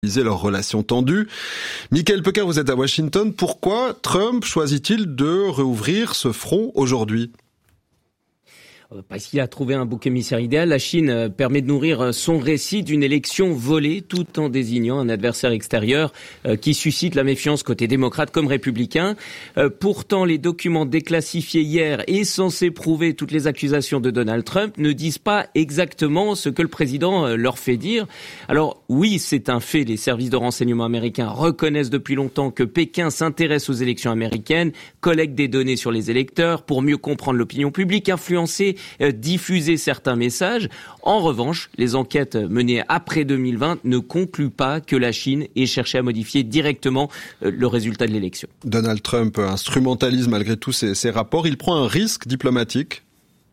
leurs relations tendues. Michael Pecker, vous êtes à Washington. Pourquoi Trump choisit-il de réouvrir ce front aujourd'hui ? Parce qu'il a trouvé un bouc émissaire idéal. La Chine permet de nourrir son récit d'une élection volée tout en désignant un adversaire extérieur qui suscite la méfiance côté démocrate comme républicain. Pourtant, les documents déclassifiés hier et censés prouver toutes les accusations de Donald Trump ne disent pas exactement ce que le président leur fait dire. Alors oui, c'est un fait. Les services de renseignement américains reconnaissent depuis longtemps que Pékin s'intéresse aux élections américaines, collecte des données sur les électeurs pour mieux comprendre l'opinion publique, influencer diffuser certains messages. En revanche, les enquêtes menées après 2020 ne concluent pas que la Chine ait cherché à modifier directement le résultat de l'élection. Donald Trump instrumentalise malgré tout ces rapports. Il prend un risque diplomatique.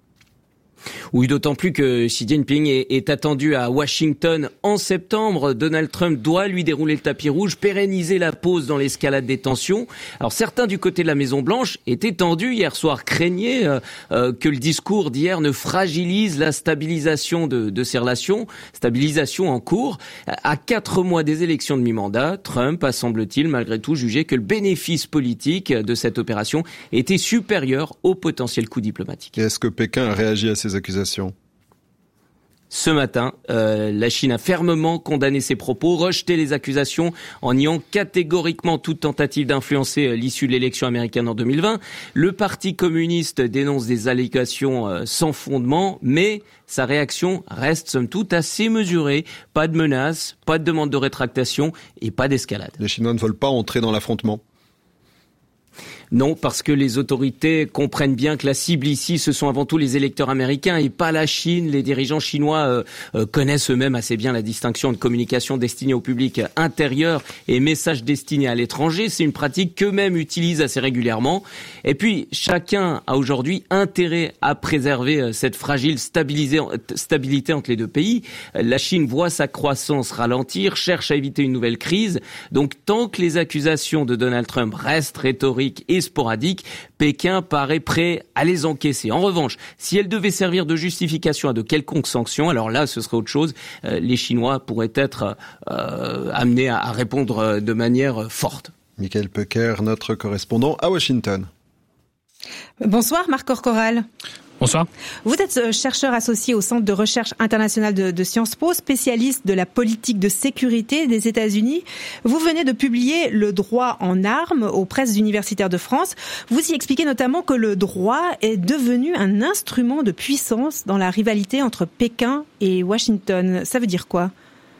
Oui, d'autant plus que Xi Jinping est attendu à Washington en septembre. Donald Trump doit lui dérouler le tapis rouge, pérenniser la pause dans l'escalade des tensions. Alors certains du côté de la Maison-Blanche étaient tendus hier soir, craignaient que le discours d'hier ne fragilise la stabilisation de ces relations, stabilisation en cours. À 4 mois des élections de mi-mandat, Trump a, semble-t-il, malgré tout jugé que le bénéfice politique de cette opération était supérieur au potentiel coût diplomatique. Et est-ce que Pékin a réagi à ces accusations ? Ce matin, la Chine a fermement condamné ces propos, rejeté les accusations en niant catégoriquement toute tentative d'influencer l'issue de l'élection américaine en 2020. Le Parti communiste dénonce des allégations sans fondement, mais sa réaction reste somme toute assez mesurée. Pas de menaces, pas de demande de rétractation et pas d'escalade. Les Chinois ne veulent pas entrer dans l'affrontement. Non, parce que les autorités comprennent bien que la cible ici, ce sont avant tout les électeurs américains et pas la Chine. Les dirigeants chinois connaissent eux-mêmes assez bien la distinction de communication destinée au public intérieur et messages destinés à l'étranger. C'est une pratique qu'eux-mêmes utilisent assez régulièrement. Et puis, chacun a aujourd'hui intérêt à préserver cette fragile stabilité entre les deux pays. La Chine voit sa croissance ralentir, cherche à éviter une nouvelle crise. Donc, tant que les accusations de Donald Trump restent rhétoriques et sporadiques, Pékin paraît prêt à les encaisser. En revanche, si elle devait servir de justification à de quelconques sanctions, alors là, ce serait autre chose. Les Chinois pourraient être amenés à répondre de manière forte. Michael Pecker, notre correspondant à Washington. Bonsoir Marc Corcoral. Bonsoir. Vous êtes chercheur associé au Centre de recherche internationale de Sciences Po, spécialiste de la politique de sécurité des États-Unis. Vous venez de publier Le droit en armes aux presses universitaires de France. Vous y expliquez notamment que le droit est devenu un instrument de puissance dans la rivalité entre Pékin et Washington. Ça veut dire quoi ?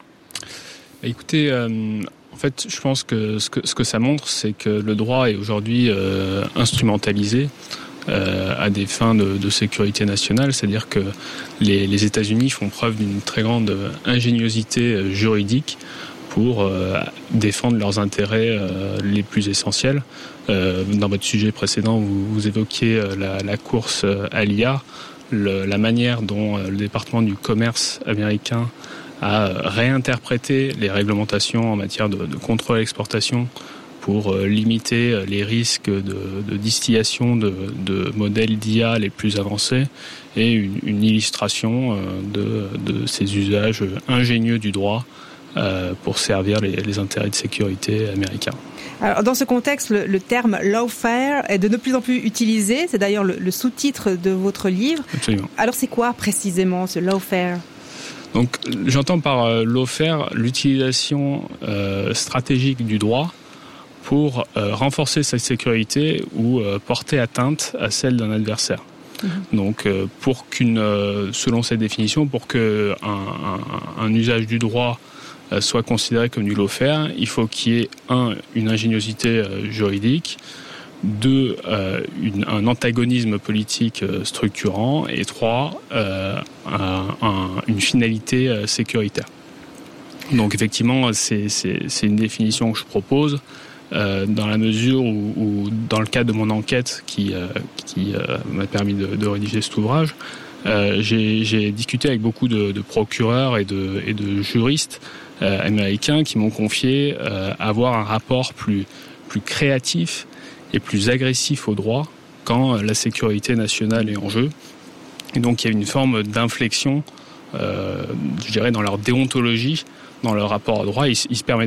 Écoutez, en fait, je pense que ce que ça montre, c'est que le droit est aujourd'hui instrumentalisé à des fins de sécurité nationale, c'est-à-dire que les États-Unis font preuve d'une très grande ingéniosité juridique pour défendre leurs intérêts les plus essentiels. Dans votre sujet précédent, vous évoquiez la course à l'IA, la manière dont le département du commerce américain a réinterprété les réglementations en matière de contrôle à l'exportation pour limiter les risques de distillation de modèles d'IA les plus avancés et une illustration de ces usages ingénieux du droit pour servir les intérêts de sécurité américains. Alors, dans ce contexte, le terme « lawfare » est de plus en plus utilisé. C'est d'ailleurs le sous-titre de votre livre. Absolument. Alors c'est quoi précisément ce « lawfare » ? Donc, j'entends par lawfare l'utilisation stratégique du droit pour renforcer sa sécurité ou porter atteinte à celle d'un adversaire. Donc, selon cette définition, pour que un usage du droit soit considéré comme du lawfare, il faut qu'il y ait une ingéniosité juridique, 2, un antagonisme politique structurant, et 3, une finalité sécuritaire. Donc effectivement, c'est une définition que je propose dans la mesure où dans le cadre de mon enquête qui m'a permis de rédiger cet ouvrage, j'ai discuté avec beaucoup de procureurs et de juristes américains qui m'ont confié avoir un rapport plus créatif et plus agressif au droit quand la sécurité nationale est en jeu. Et donc il y a une forme d'inflexion, je dirais, dans leur déontologie dans le rapport au droit, il se permet